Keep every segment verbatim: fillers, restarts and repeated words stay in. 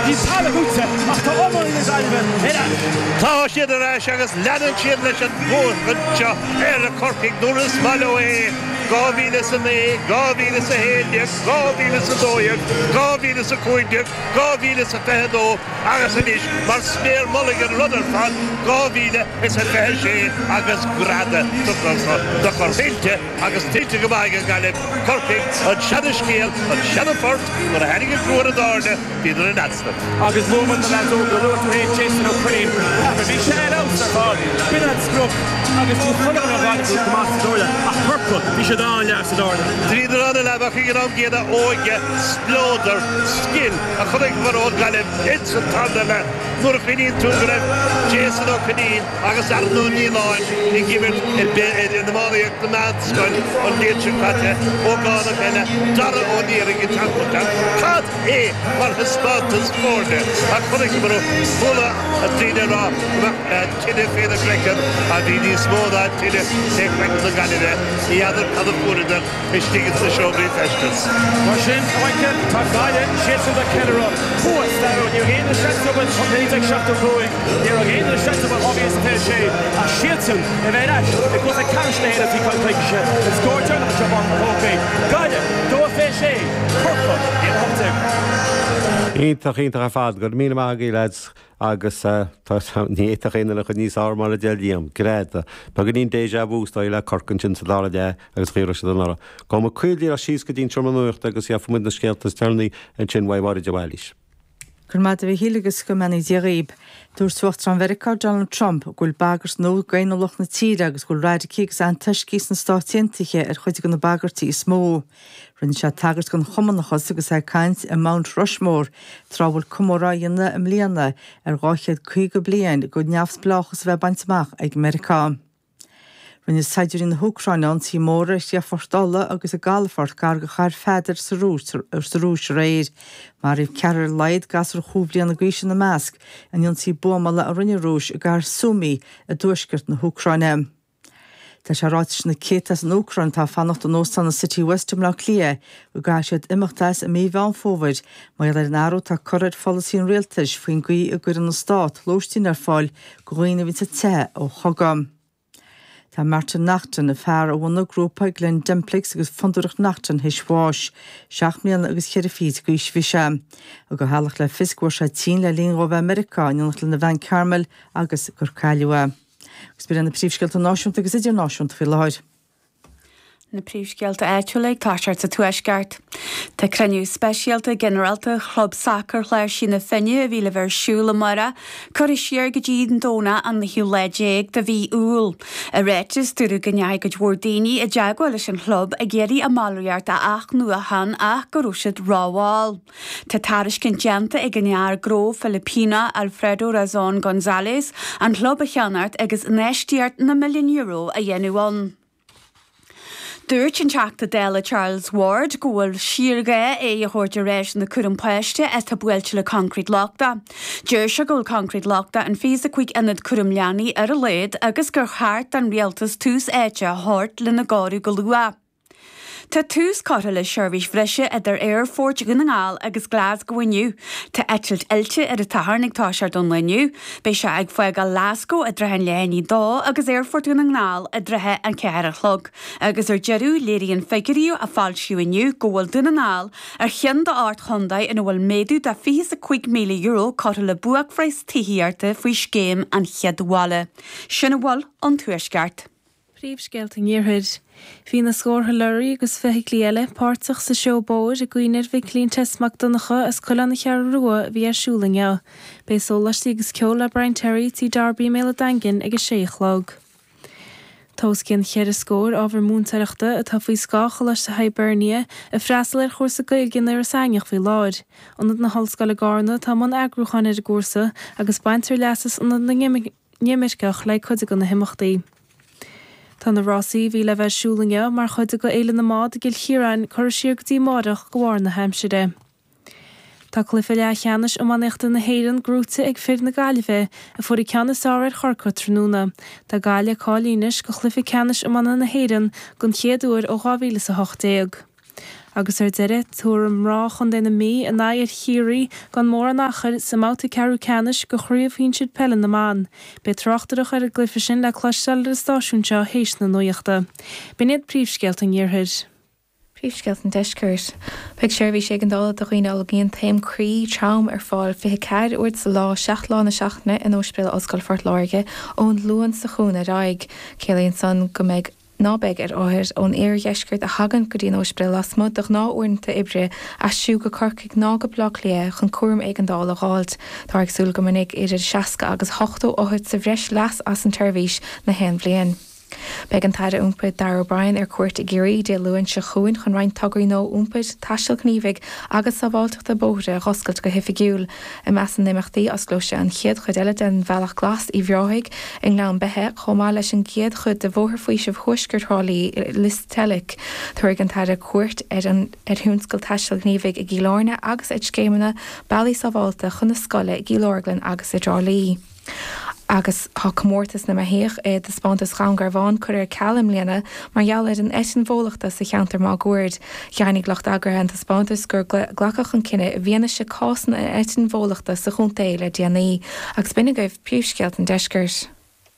hí talúte ach tá omar in Ivan Tá siad ar eis agus lean siad leis an bhór chunse ar a corcaigh nuair Malloway Gávíle sa né, gávíle sa héide, gávíle sa dóiag, gávíle sa cúideag, gávíle sa fehedó, agus a níis, mar sméir Mulligan Rutherford, gávíle is a fehe sé agus grada do chorfeilte agus tilte gomaig an galib corcaigh an siad scéal, an siad fort, mar a hennig an grúar a dáne, bíidir an adstan. Agus bhúman na leadú go ruúir tú héad Jason O'Crane, agus bhí sé ar ásta fád, bin an scrub, agus tú chugan a bhaid go más dóla, a purple, bhí sé dá an leas a dána. Tríidir an a lebach i gyrám géad a óige, splódar, skill, a chunig farón galib, hits an tanda le, nuair a chwinin tú gref, Jason O'Crane, agus arnú ní láin, i gifir in na mánaíoch na manscoil, an léitse caite, ó gána fenne, dara ó níring i tanpota. Cad é, mar hysbantas fórne, a chunig faró, fúla a tríide rá, tinne féidir grecan, a dí ní smóda tinne sé grecan na galide, i adar cadar fúridir, is stigin sa siobri festans. Mar sin, oike, tá gaile, Jason da Kellerón, fúas dar ó, níor géine sestobal, an héideag seachtar fúig, níor géine sestobal obvious te sé, a Shielson, e bheith eis, e gwrs a carsneir a fi cael pleigise, e sgortar na siobon na hógei. Gaile, do a fe sé, purple, i'n homteg. Ítach ítach a fad, gur míle mágaí lads agus ní éach éanana chu níos ámar a dealdíam, gréta. Pa go níon déjà vu stáil le corcan sin sa dála de agus chéir se don ára. Gá má cuilí a síos go dín trommanúirt agus ia fumid na scéaltas ternaí an sin waibháid a bhailis. Gur mad a bhí hílagus go mena díaghaíb, dúr suacht an America Donald Trump gúil bagars nó gainolach na tíre agus gúil ráide cígus an tuiscís na stáitiantaige ar chuide go na bagartaí is mó. Rinn se tagart gon chomanachas agus é caint i Mount Rushmore, trábhfuil cumórá dhéanana im líana ar gáichead chuige bliain go neamhsblachas bheith baintach ag America. Rinn is saidir in na Húcráine an tí móra is fortála agus a galafort gar go chair feidir sa rús ar sa rús réir, mar ib cearar laid gas ar chúblian na gríise na measc an an tí buamala a rinne rús a gar súmi a dúisgurt na Húcráine. Tá sé ráitis na cétas an Úcrain tá fannacht an nóstan na City Western le clia, go gá siad imachtas a mí bhean fóvid, mar ar an áú tá corrid folasín réaltais faoin gaí a gur an na stát, lóistín ar fáil go ghaoine ví sa te ó chogam. Tá Martin Nachtan a fear a bhna grúpa Glen Dimplix agus fundúireach Nachtan hisháis, seach mlíon agus cheir fís go ismhíse, a go hálach le fiscúir sé tí le líon roimh America ionach le na bhain Carmel agus gur cáiliúa. Gus bír na príomhscéalta náisiúnta agus idir náisiúnta fi láir. Na príomhscéalta éitiúla táseart sa tuaisceart. Tá craniú speisialta generalta chlub sacr chléir sin na finne a bhí le bhar siúla mara, chur is siar go ddíad an dóna an na hiú leidéag de bhí úl. A réitis dúrú go neag go dúir daoine a deagháil leis an chlub a géirí a málaíart a ach nuachan ach go rúisiid ráháil. Tá taris cin deanta ag gnear gró Filipina Alfredo Razón González an chlub a cheannart agus neistíart na milliún euro a dhéanúán. Dúirt an teachta déla Charles Ward gohfuil siarga é a chuirte réis na cuireann páiste as tá buailte le concrete lochta. Dúir se goil concrete lochta an fís a chuig inad cuireann leanaí ar a léad agus gur cheart an rialtas tús éite a thart le na gáú go luath. Tá tús cartha le seirbhís bhreise idir airfort go na ngáil agus glas go bhainiu. Tá eitilt ilte ar a tatharnig táseart don leniu, bei se ag foiag a Glasgow a drehan leanaí dó agus airfort go na ngáil a drethe an cear a chlog. Agus ar jeú léiríonn figuríú a fáilsiú iniu go bhfuil duna ngáil ar chean de art chundaid in bhfuil méadú de fios a chuig míle euro cartha le buach freis tíhiarta faoi scéim an cheadháile. Sinna bhfuil an tuaisceart. Príomhscéalta níorthaid. Bhí na scórtha leirí agus feithigh léile páirteach sa seobóid a gcuinear bhí clín testmach donacha as coile na chear rua bhí arsúlainge. Bé sólaistí agus ceol le Brian Terry tí Darby méle dangin agus séchlog. Tós cin cheir a scór ábhar múntareachta a tá faoi scácha leis sa Hibernia a freastal ar chósa gailgin ar a saineach faoi láid. Anad na hallscoile gána tá man agrúchan ar a gúrsa agus baintar leasas anad na ngeimiirceach le chuide go na himachtaí. Tá na Rossi bhí le bheith siúlainge mar chuide go éile na mád a gil chiaráin chur siar gotí mádach go bhhar na Hampshire. Tá clufa le cheannis am anachta na héireann grúta ag fir na Gaillimhe a fuair ceannas áir chorcha tróna. Tá Gaile cálínis go chlufa ceannis am anna na héireann gon chéadúir ó gáhíle sa hochtéag. agus ar deire túm rá chun déna mí a náir chiirí gan mór an nachir sa máta ceú canis go chríomh hín siad pellan na man. Be trachtarach ar a glyfa sin le cloisteil ar stáisiúnte héis na nuochta. Biniad príomhsceilt an gghearthaid. Príomhsceilt an deiscirt. Beag seirbhí sé an dála do chuoine algaíon taim crí tram ar fáil fi cead uirt sa lá seach lá na seachna in óspeil Oscail Fort Láirge ón luan sa chúna raig céalaonn san go méid nábeg ar áthir ón éirgheiscirt a hagan go dtíon óspeil las mud do ná uaireanta ibre a siú go corcaigh ná go blach lia chun cuairm ag an dála gáilt tá ag súil go minic idir seaca agus hochtó áthir sa bhreis las as an tuirmhís na hen bbliain. Beag an taide úmpaid Dar O'Brien ar cuairt i géirí de luann se chuin chun rainn tagaí nó úmpaid taisteal gníomhaigh agus sa bháilteachta bóide choscailt go hifigiúil i meas an nimachtaí as glóise an chiad chud eile den bhealach glas i bhreoigh in gnán bethe chomá leis an chiad chud de bhóthar faoi sibh thuisgurthálaí listtelik thuaigh an taide cuairt ar an ar thuúnscail taisteal gníomhaigh i gcíláirne agus id scéimena bailí sa bháilta chun na scoile i gcílóirglann agus i drálaí. Agus há commórtas na mahéach é de spántas chaangar bháin chuir ar cealam léana mar geall an etin bhólachta sa cheantar má gúird. Cheannig lecht agur an spántas gur glacach an cinenne bhíana se cásanna etin bhólachta sa chuntaile D N A agus binne goibh príomhsceilt an deiscirt.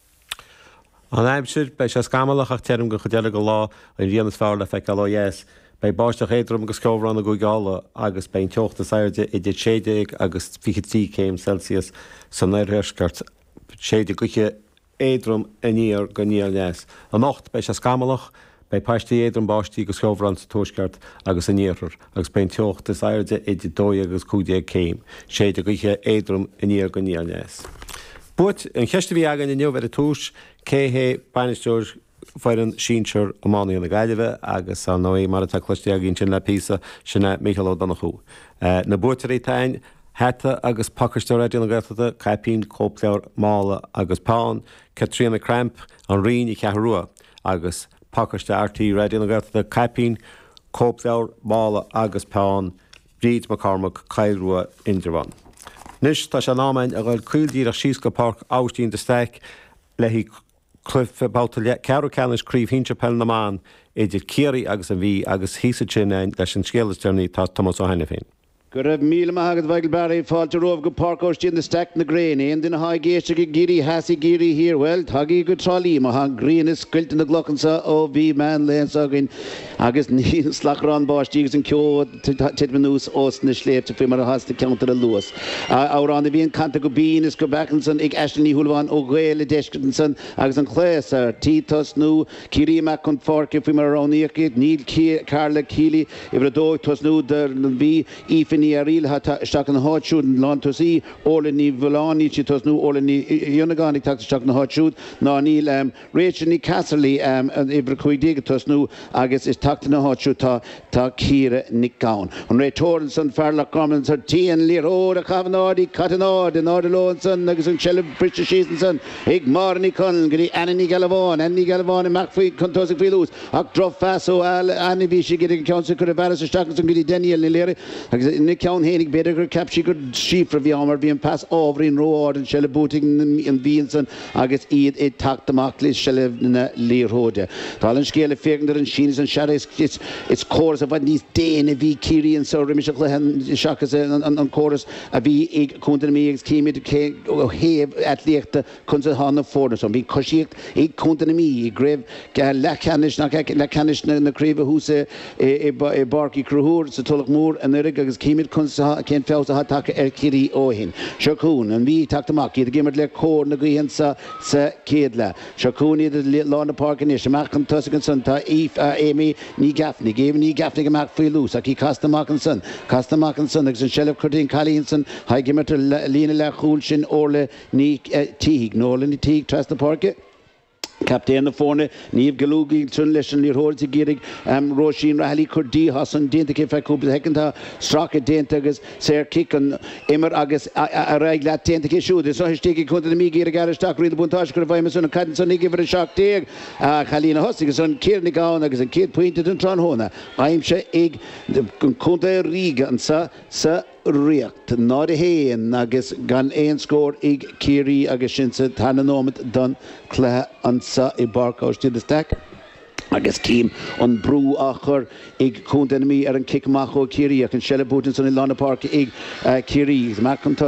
An aimimsir bei se scamalach ach tem go chudeile go lá a dhéananas fáil le feic go láhéas. Bei báisteach éadrom go scóbhran a go gála agus bein teochtta sairde i d séideigh agus fití céim Celsius san éirthscart séidir goiche éadrom a níor go níor leas. An nacht bei se scamalach bei páistí éadrom báistí go scóbhran sa tóscart agus a níorir agus bein teochtta sairde i d dói agus cúdé céim séidir goiche éadrom a níor go níor leas. Buit an cheiste bhí agan in nniuh ar a túis céhé bainisteúir fearan sínsir amáí na gaiileh agus an nóí mar atá cloistí a ginn sin le písa sinna Michael O'Donoghue. Na buirtarí tain heta agus pakirsteir réidir na gaiilta caipín cópleir mála agus pán, Katrina Cramp an rion i ceathrua agus pakirste R T réidir na gaiilta caipín cópleir mála agus pán, Reid McCormack cailrua Indervan. Nis tá se námain a gáil cuildír a síosca park áistín de steic le hí cluh bouta ceú ceannis críomh hínte pell na man idir céirí agus a bhí agus hísa sinnain leis an scéalastearnaí tá Thomas O'Hine féin. Go raibh míle maithagad Michael Barry fáilte romh go parcóistín na steic na gréine aon duna haid géiste go géirí heasí géirí hir well thagaí go trálí má ha gríine scuilte na glochansa ó bhí man léans agin agus ní slachrán báistígus an ceó tidmanús os na sléirte fé mar a hasasta ceantar a luas. Árán a bhíon canta go bínas go becansan ag eistelní thuúlháin ó ghéile deiscatansan agus an chléasar títas nó cirí me chun fáce fé mar aráníocha níl Carla Keely i bhar dóid tos nó der na bhí ífin ní a riil staach na háitsúd an lántasí óla ní bhlání si tos nó óla ní ionagánig tá staach na háitsúd ná níl réitir ní Casserlí ibre chuidíige tos nó agus is tata na háitsú tá tá círe nic gáin. An ré tóran san fearlach gaman sa tían lír ó a chafanádaí catanád in áda lóan san agus an sele briste sísan san ag marní conan gurí ananí galabháin ananí galabháin i macfaí contósa fílús ach drof feso anna bhí si gid an ceansa chu a bheras a staach san gurí Daniel ní léire agus na ceann hénig beidir gur capsí gur sífra bhí amar bhí an pas ábhrín róád an sele búting an bhíon san agus iad é taachtamach lís sele na líorthóide. Tá an scéile fécandar an sínas an searéis it's it's chorus of these déine bhí círí an so riimiise chluhan seachas an chorus a bhí ag chunta mí ag cíimiid ó héamh atliachta chun sa hána fórna so bhí cosíocht ag chunta na mí i gréibh lechanis lechanis na críomh húsa i barcí cruthúr sa tulach mór an urig agus cíimiid chun cén fésa ha take ar cirí óhin. Seacún an bhí taachtamach iad gimmert le cór na gíon sa sa céadla. Seacún iad lána parkin is amach an tusagan san tá íf a éimi ní gafni géim ní gafni amach faoi lús ac í castamach an san castamach an san agus an sellh chuirtín chalíonn san ha gimmert lína le chúil sin orla ní tíigh nóla ní tíigh tras na parke. Captain na fórne níomh galúgaí tún leis an líorthóilte géirig Róisín Rahallí chudí has an déanta cé feicúpla hecantá stracha déanta agus séir cic an imar agus a raig le déanta cé siúd. So histíigh chunta na mí géir garisteach riad buntáis gur bhaim san caidan san nig bhar seach déag a chalína hos agus an céirnig gáin agus an céad pointe an tránhóna. Aimse ag chunta Ríga an sa sa riacht nád a héan agus gan éon scór ag cíirí agus sin sa tanna nómad don chluthe an sa i barcáistí de steic. agus cím an brú a chur ag chun enemy ar an kickmach ó Kiri ac an Shella Booten son in Lana Park ag Kiri. Mac